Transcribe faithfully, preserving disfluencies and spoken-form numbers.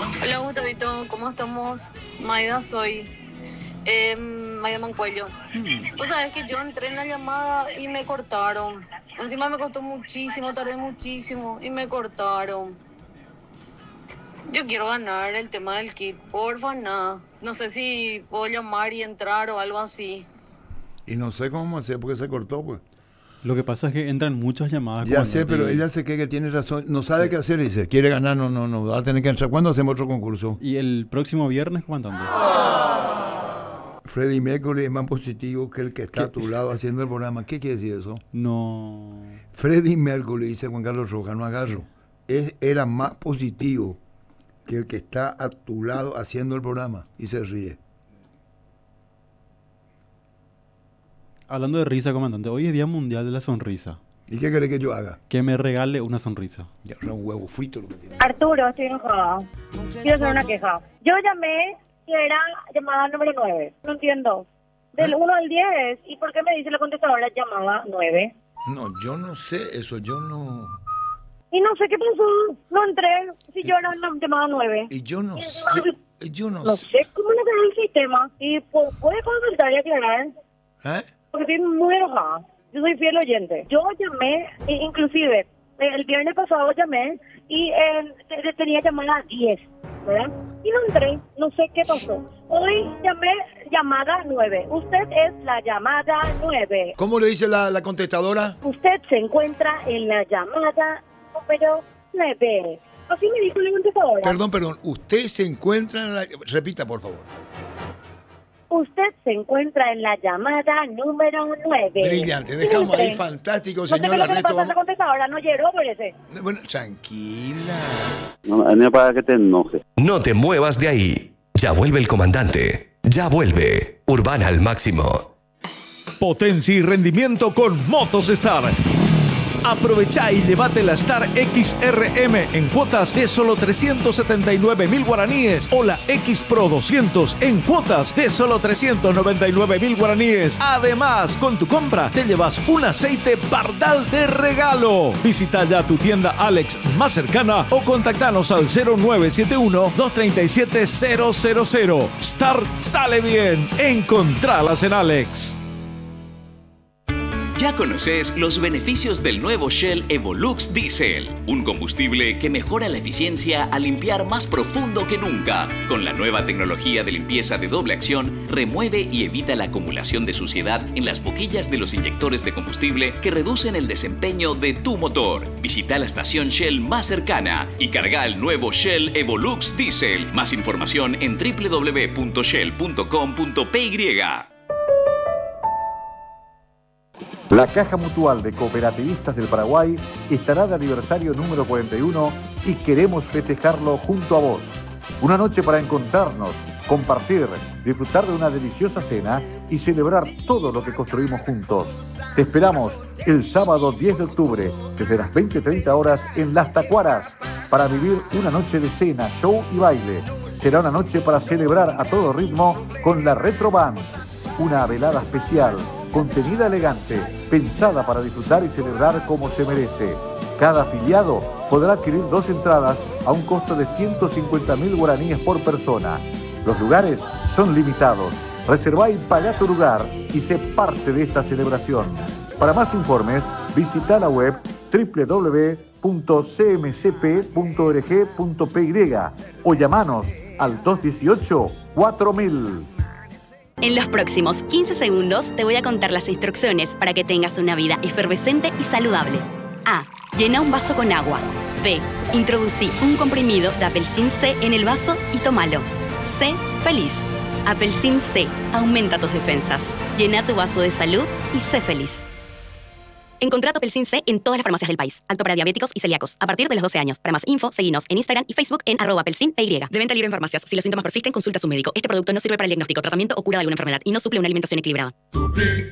Hola Gustavito, ¿cómo estamos? Maida soy. Eh, Maida Mancuello. Vos sabés que yo entré en la llamada y me cortaron. Encima me costó muchísimo, tardé muchísimo y me cortaron. Yo quiero ganar el tema del kit, porfa, nada. No sé si puedo llamar y entrar o algo así. Y no sé cómo hacer porque se cortó, pues. Lo que pasa es que entran muchas llamadas. Ya sé, pero ella se cree que tiene razón. No sabe sí. qué hacer y dice, quiere ganar, no, no, no. Va a tener que entrar. ¿Cuándo hacemos otro concurso? ¿Y el próximo viernes cuándo? Freddie Mercury es más positivo que el que está ¿Qué? a tu lado haciendo el programa. ¿Qué quiere decir eso? No. Freddie Mercury, dice Juan Carlos Rojas, no agarro. Sí. Es, era más positivo que el que está a tu lado haciendo el programa. Y se ríe. Hablando de risa, comandante, hoy es Día Mundial de la Sonrisa. ¿Y qué querés que yo haga? Que me regale una sonrisa. Ya, un huevo frito lo que tiene. Arturo, estoy enojada. Quiero hacer una queja. Yo llamé y era llamada número nueve. No entiendo. Del ¿Eh? uno al diez. ¿Y por qué me dice la contestadora llamada nueve? No, yo no sé eso. Yo no... Y no sé qué pasó. No entré. Si yo era una llamada nueve. Y yo no y sé. Yo, yo no, no sé. sé cómo le quedó el sistema. Y puede comentar y aclarar. ¿Eh? Porque estoy muy enojada. Yo soy fiel oyente. Yo llamé, inclusive, el viernes pasado llamé y eh, tenía llamada diez, ¿verdad? Y no entré, no sé qué pasó. Hoy llamé llamada nueve. Usted es la llamada nueve. ¿Cómo le dice la, la contestadora? Usted se encuentra en la llamada número nueve. Así me dijo la contestadora. Perdón, perdón. Usted se encuentra en la... Repita, por favor. Usted se encuentra en la llamada número nueve. Brillante, dejamos ahí, fantástico, señor. No sé qué le pasa a la contestadora, no llegó por ese. Bueno, tranquila. No, a mí me parece que te enojes. No te muevas de ahí. Ya vuelve el comandante. Ya vuelve. Urbana al máximo. Potencia y rendimiento con Motos Star. Aprovecha y llévate la Star X R M en cuotas de solo trescientos setenta y nueve mil guaraníes o la X Pro doscientos en cuotas de solo trescientos noventa y nueve mil guaraníes. Además, con tu compra te llevas un aceite Bardal de regalo. Visita ya tu tienda Alex más cercana o contactanos al cero nueve siete uno, dos tres siete, cero cero cero. Star sale bien. Encontralas en Alex. Ya conoces los beneficios del nuevo Shell Evolux Diesel, un combustible que mejora la eficiencia al limpiar más profundo que nunca. Con la nueva tecnología de limpieza de doble acción, remueve y evita la acumulación de suciedad en las boquillas de los inyectores de combustible que reducen el desempeño de tu motor. Visita la estación Shell más cercana y carga el nuevo Shell Evolux Diesel. Más información en doble u doble u doble u punto shell punto com punto p y. La Caja Mutual de Cooperativistas del Paraguay estará de aniversario número cuarenta y uno y queremos festejarlo junto a vos. Una noche para encontrarnos, compartir, disfrutar de una deliciosa cena y celebrar todo lo que construimos juntos. Te esperamos el sábado diez de octubre desde las veinte treinta horas en Las Tacuaras para vivir una noche de cena, show y baile. Será una noche para celebrar a todo ritmo con la Retro Band. Una velada especial, contenida elegante, pensada para disfrutar y celebrar como se merece. Cada afiliado podrá adquirir dos entradas a un costo de ciento cincuenta mil guaraníes por persona. Los lugares son limitados. Reservá y pagá tu lugar y sé parte de esta celebración. Para más informes, visita la web doble u doble u doble u punto c m c p punto org punto p y o llamanos al dos uno ocho, cuatro mil. En los próximos quince segundos te voy a contar las instrucciones para que tengas una vida efervescente y saludable. A. Llena un vaso con agua. B. Introducí un comprimido de Apelsin C en el vaso y tómalo. C. Feliz. Apelsin C. Aumenta tus defensas. Llena tu vaso de salud y sé feliz. Encontrá tu Apelsin C en todas las farmacias del país. Apto para diabéticos y celíacos. A partir de los doce años. Para más info, seguinos en Instagram y Facebook en arroba Apelsin P Y. De venta libre en farmacias. Si los síntomas persisten, consulta a su médico. Este producto no sirve para el diagnóstico, tratamiento o cura de alguna enfermedad y no suple una alimentación equilibrada.